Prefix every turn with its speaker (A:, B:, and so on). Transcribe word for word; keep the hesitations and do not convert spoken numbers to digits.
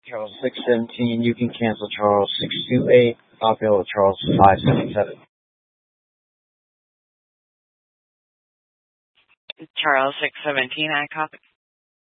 A: Charles six seventeen, you can cancel Charles six two eight, Opio Charles five seven seven.
B: Charles six seventeen, I copy.